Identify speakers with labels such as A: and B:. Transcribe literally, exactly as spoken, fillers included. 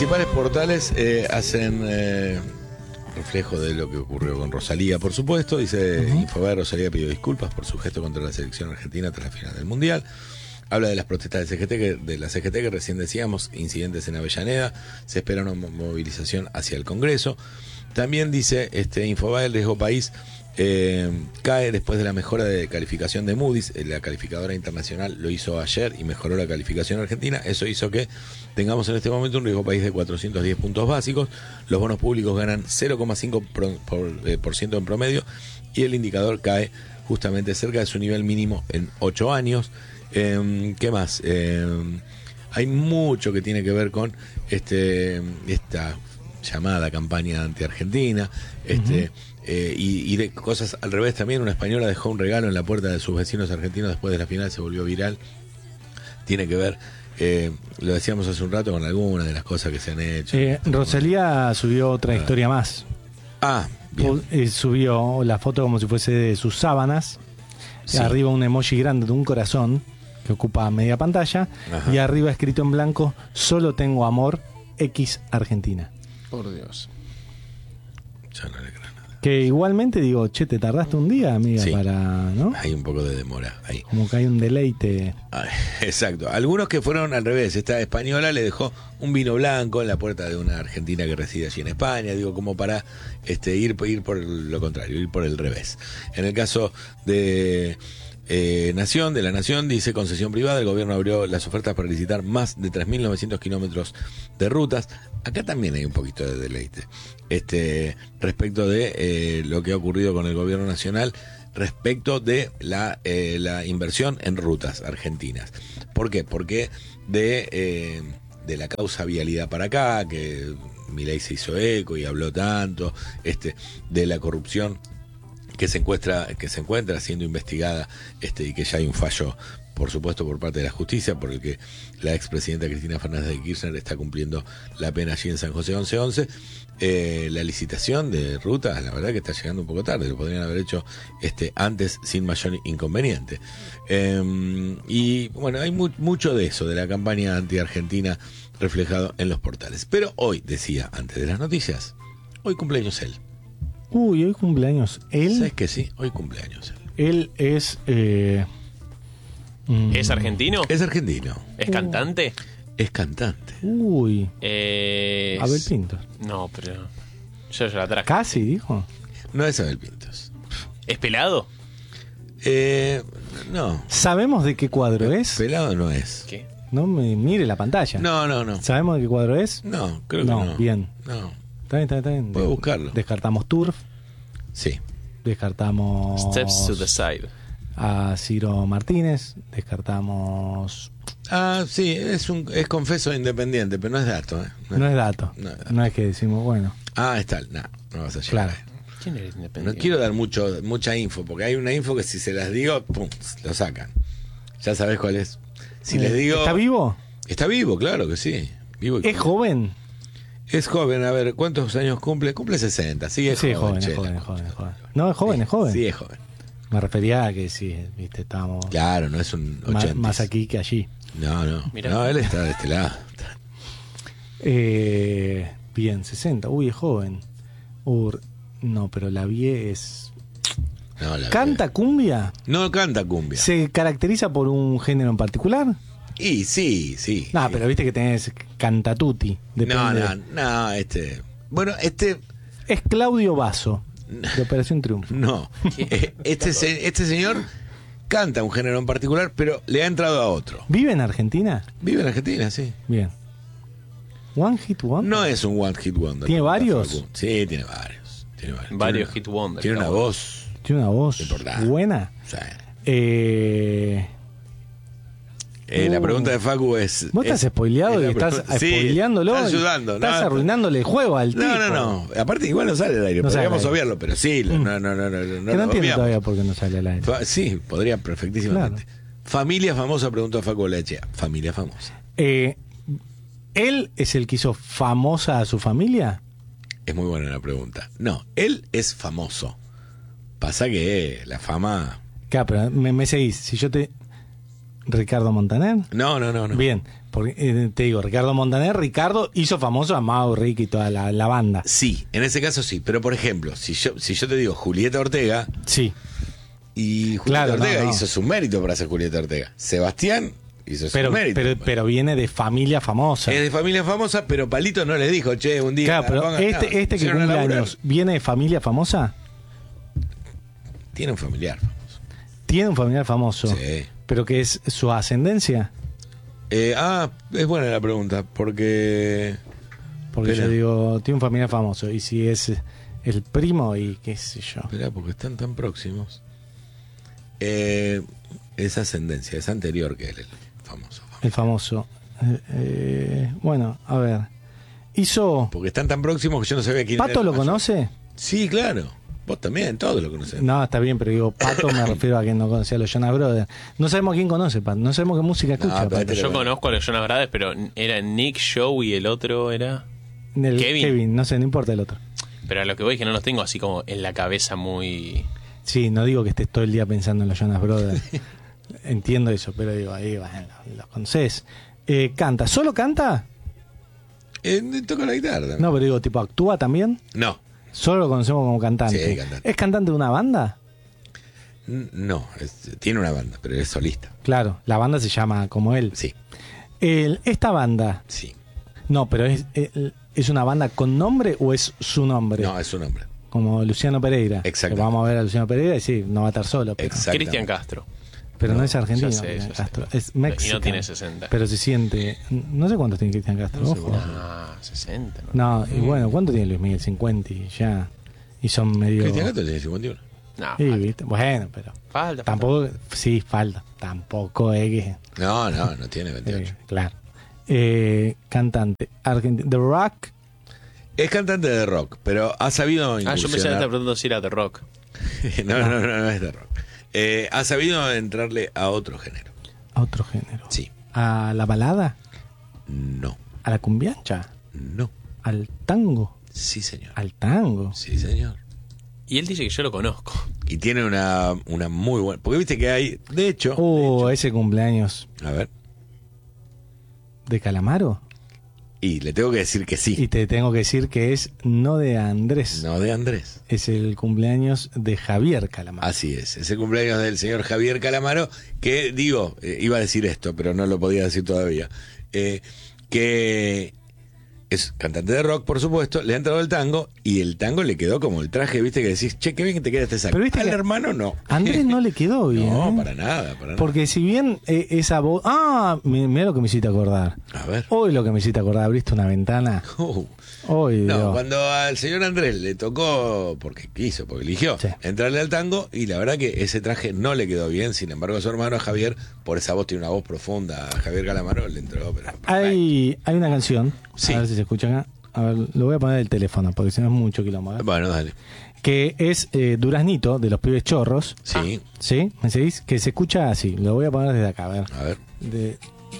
A: principales portales eh, hacen eh, reflejo de lo que ocurrió con Rosalía, por supuesto. Dice uh-huh. Infobae: Rosalía pidió disculpas por su gesto contra la selección argentina tras la final del Mundial. Habla de las protestas de, C G T que, de la C G T que recién decíamos, incidentes en Avellaneda. Se espera una movilización hacia el Congreso. También dice este Infobae: el riesgo país eh, cae después de la mejora de calificación de Moody's. La calificadora internacional lo hizo ayer y mejoró la calificación argentina. Eso hizo que tengamos en este momento un riesgo país de cuatrocientos diez puntos básicos. Los bonos públicos ganan cero coma cinco por ciento por, eh, por ciento en promedio y el indicador cae justamente cerca de su nivel mínimo en ocho años. Eh, ¿Qué más? Eh, hay mucho que tiene que ver con este esta llamada campaña anti-argentina, este, uh-huh. eh, y, y de cosas al revés también. Una española dejó un regalo en la puerta de sus vecinos argentinos después de la final, se volvió viral. Tiene que ver, eh, lo decíamos hace un rato, con algunas de las cosas que se han hecho.
B: Eh, Rosalía subió otra ah. historia más.
A: Ah, bien.
B: Eh, subió la foto como si fuese de sus sábanas. Sí. Arriba un emoji grande de un corazón que ocupa media pantalla. Ajá. Y arriba escrito en blanco: solo tengo amor, X Argentina.
C: Por Dios.
A: Ya no le creo nada.
B: Que igualmente digo, che, te tardaste un día, amiga,
A: sí.
B: para, ¿no?
A: Hay un poco de demora ahí.
B: Como que hay un deleite.
A: Ay, exacto. Algunos que fueron al revés. Esta española le dejó un vino blanco en la puerta de una argentina que reside allí en España, digo, como para este ir, ir por lo contrario, ir por el revés. En el caso de eh, Nación, de la Nación, dice: concesión privada, el gobierno abrió las ofertas para licitar más de tres mil novecientos kilómetros de rutas. Acá también hay un poquito de deleite este respecto de eh, lo que ha ocurrido con el gobierno nacional respecto de la, eh, la inversión en rutas argentinas. ¿Por qué? Porque de, eh, de la causa vialidad para acá, que Milei se hizo eco y habló tanto, este, de la corrupción que se encuentra, que se encuentra siendo investigada, este, y que ya hay un fallo, por supuesto, por parte de la justicia, por el que la expresidenta Cristina Fernández de Kirchner está cumpliendo la pena allí en San José once once. Eh, la licitación de rutas, la verdad que está llegando un poco tarde, lo podrían haber hecho este antes sin mayor inconveniente. Eh, y bueno, hay mu- mucho de eso, de la campaña anti-argentina reflejado en los portales. Pero hoy, decía antes de las noticias, hoy cumpleaños él.
B: Uy, hoy cumpleaños él.
A: ¿Sabes que sí? Hoy cumpleaños él.
B: Él es... Eh, mm,
C: ¿Es argentino?
A: Es argentino.
C: ¿Es cantante?
A: Es cantante.
B: Uy.
C: Eh,
B: Abel Pintos.
C: No, pero... Yo ya la traje.
B: Casi, dijo.
A: No es Abel Pintos.
C: ¿Es pelado?
A: Eh, no.
B: ¿Sabemos de qué cuadro
A: Pe-
B: es?
A: Pelado no es.
C: ¿Qué?
B: No me mire la pantalla.
A: No, no, no.
B: ¿Sabemos de qué cuadro es?
A: No, creo
B: no,
A: que no.
B: Bien.
A: No.
B: Está bien, está bien, está bien.
A: Puedo buscarlo.
B: Descartamos Turf.
A: Sí.
B: Descartamos...
C: Steps to the side.
B: A Ciro Martínez. Descartamos...
A: Ah, sí, es un es confeso independiente, pero no es dato, ¿eh?
B: No, no es dato.
A: No es dato.
B: No es que decimos, bueno.
A: Ah, está. No, no vas a llegar.
B: Claro.
C: ¿Quién es independiente?
A: No quiero dar mucho mucha info, porque hay una info que si se las digo, pum, lo sacan. Ya sabes cuál es. Si les digo...
B: ¿Está vivo?
A: Está vivo, claro que sí. Vivo y
B: ¿Es joven?
A: Es joven, a ver, ¿cuántos años cumple? Cumple sesenta, sí, es
B: sí,
A: joven.
B: joven, es joven, es joven, es joven. No, es joven,
A: sí,
B: es joven.
A: Sí, es joven.
B: Me refería a que sí, viste, estábamos...
A: Claro, no es un
B: más,
A: ochenta.
B: más aquí que allí.
A: No, no.
C: Mirá.
A: No, él está de este lado.
B: Eh, bien, sesenta. Uy, es joven. Ur, no, pero la Vie es...
A: No, la
B: ¿Canta cumbia?
A: No canta cumbia.
B: ¿Se caracteriza por un género en particular?
A: Y sí, sí.
B: No,
A: sí.
B: pero viste que tenés cantatuti.
A: No,
B: depende.
A: no, no, este... Bueno, este...
B: Es Claudio Basso, de Operación Triunfo.
A: No. Eh, Este, se- este señor canta un género en particular, pero le ha entrado a otro.
B: ¿Vive en Argentina?
A: Vive en Argentina, sí.
B: Bien. ¿One Hit Wonder?
A: No es un one hit wonder.
B: ¿Tiene varios?
A: Sí, tiene varios. Tiene varios,
C: Varios
A: Tiene
C: hit wonders.
A: una- Tiene una
C: Claro.
A: voz.
B: Tiene una voz
A: Importante.
B: buena.
A: O sea,
B: Eh...
A: eh, la
B: Uh.
A: pregunta de Facu es...
B: Vos
A: es-
B: estás spoileado
A: es
B: y
A: la
B: estás
A: pregunta- sí,
B: spoileándolo.
A: estás
B: y
A: ayudando.
B: Estás
A: no,
B: arruinándole el juego al tipo.
A: No, no, no. Aparte, igual no sale al aire.
B: No sale
A: Podríamos
B: al aire.
A: obviarlo, pero sí.
B: Mm.
A: No, no, no, no, no,
B: que
A: lo
B: no entiendo
A: obviamos.
B: todavía por qué no sale al aire.
A: Fa- Sí, podría perfectísimamente.
B: Claro.
A: Familia famosa, preguntó Facu Lechea. Familia famosa.
B: Eh, ¿Él es el que hizo famosa a su familia?
A: Es muy buena la pregunta. No, él es famoso. Pasa que la fama...
B: Claro, pero me, me seguís. Si yo te... ¿Ricardo Montaner?
A: No, no, no, no.
B: Bien, Porque, eh, te digo, Ricardo Montaner, Ricardo hizo famoso a Mau, Ricky y toda la, la banda.
A: Sí, en ese caso sí. Pero por ejemplo, si yo, si yo te digo Julieta Ortega,
B: Sí.
A: y Julieta
B: Claro,
A: Ortega
B: no, no.
A: hizo su mérito para ser Julieta Ortega. Sebastián hizo su
B: Pero,
A: mérito.
B: pero, pero viene de familia famosa.
A: Es de familia famosa, pero Palito no le dijo, che, un día.
B: Claro, pero
A: pongan-
B: este,
A: no,
B: este que
A: pusieron a
B: cumple
A: laburar.
B: años, ¿viene de familia famosa?
A: Tiene un familiar famoso.
B: Tiene un familiar famoso.
A: Sí.
B: ¿Pero que es su ascendencia?
A: Eh, ah, es buena la pregunta, porque.
B: Porque
A: Espera.
B: yo digo, tiene un familiar famoso. Y si es el primo y qué sé yo.
A: Esperá, porque están tan próximos. Eh, es ascendencia, es anterior que él, el famoso.
B: El famoso. Eh, eh, bueno, a ver. Hizo...
A: Porque están tan próximos que yo no sabía quién
B: ¿Pato
A: era el
B: lo
A: mayor.
B: conoce?
A: Sí, claro. Vos también, todos lo conocen.
B: No, está bien, pero digo, Pato me refiero a que no conocía a los Jonas Brothers. No sabemos quién conoce, Pato. No sabemos qué música
A: No,
B: escucha.
A: pero
B: Pato.
A: este-
C: Yo
A: Pero-
C: conozco a los Jonas Brothers, pero era Nick, Joe y el otro era...
B: El
C: Kevin.
B: Kevin, no sé, no importa el otro.
C: Pero a lo que voy es que no los tengo así como en la cabeza muy...
B: Sí, no digo que estés todo el día pensando en los Jonas Brothers. Entiendo eso, pero digo, ahí, bueno, los conoces. Eh, ¿Canta? ¿Solo canta?
A: Eh, toca la guitarra también.
B: No, pero digo, tipo, ¿actúa también?
A: No,
B: Solo lo conocemos como cantante.
A: Sí, cantante.
B: ¿Es cantante de una banda?
A: N- no, es- tiene una banda, pero es solista.
B: Claro, la banda se llama como él.
A: Sí,
B: El- esta banda,
A: sí.
B: no, pero es, es, ¿es una banda con nombre o es su nombre?
A: No, es su nombre.
B: Como Luciano Pereira.
A: Exacto.
B: Que vamos a ver a Luciano Pereira y sí, no va a estar solo. Pero,
A: Exactamente.
C: Cristian Castro.
B: pero no,
A: No,
B: es argentino.
C: ya sé,
B: Cristian
C: ya sé.
B: Castro. Es
C: Y no
B: mexicano.
C: tiene sesenta.
B: Pero se siente. No sé cuántos tiene Cristian Castro.
A: No sé
B: ojo.
A: cuántos.
C: Ah, sesenta. ¿no?
B: No, y bueno, ¿cuánto tiene Luis Miguel? cincuenta y ya. Y son medio.
A: Cristian Castro tiene cincuenta y uno.
C: No,
B: Sí,
C: falta,
B: ¿viste? Bueno, pero.
C: falta,
B: Tampoco. Sí, falta. Tampoco es que.
A: No, no, no tiene
B: eh,
A: veintiocho.
B: claro. Eh, cantante. Argentino. The Rock.
A: Es cantante de rock, pero ha sabido
C: Ah, yo pensaba que
A: incursionar.
C: estaba preguntando si era de rock.
A: no, no, no, no es de rock. Eh, ha sabido entrarle a otro género.
B: A otro género.
A: Sí.
B: A la balada.
A: No,
B: A la cumbiancha.
A: no.
B: Al tango.
A: Sí, señor.
B: Al tango.
A: Sí, señor.
C: Y él dice que yo lo conozco.
A: Y tiene una, una muy buena. Porque viste que hay. De hecho.
B: Oh,
A: de
B: ese cumpleaños
A: hecho- a ver.
B: de Calamaro.
A: Y le tengo que decir que
B: Y
A: sí.
B: te tengo que decir que es no de Andrés.
A: No de Andrés.
B: Es el cumpleaños de Javier Calamaro.
A: Así es. Es el cumpleaños del señor Javier Calamaro. Que digo, eh, iba a decir esto, pero no lo podía decir todavía. Eh, que es cantante de rock, por supuesto. Le ha entrado el tango. Y el tango le quedó como el traje, viste, que decís, che, qué bien que te queda este saco.
B: Pero viste
A: Al
B: que
A: hermano no.
B: Andrés no le quedó bien.
A: No,
B: ¿eh?
A: para nada, para nada.
B: Porque si bien eh, esa voz... Ah, mi- mira lo que me hiciste acordar.
A: A ver.
B: Hoy lo que me hiciste acordar, abriste una ventana.
A: Uh.
B: Hoy,
A: No,
B: Dios.
A: cuando al señor Andrés le tocó, porque quiso, porque eligió,
B: Sí.
A: entrarle al tango, y la verdad que ese traje no le quedó bien. Sin embargo, a su hermano Javier, por esa voz, tiene una voz profunda. A Javier Calamaro le entró, pero
B: Hay, hay una canción,
A: Sí.
B: a ver si se escucha acá. A ver, lo voy a poner el teléfono, porque si no es mucho quilombo. ¿eh?
A: bueno, dale.
B: Que es eh, Duraznito, de los Pibes Chorros.
A: Sí,
B: ¿Sí? ¿Me seguís? Que se escucha así. Lo voy a poner desde acá, a ver.
A: a ver.
B: De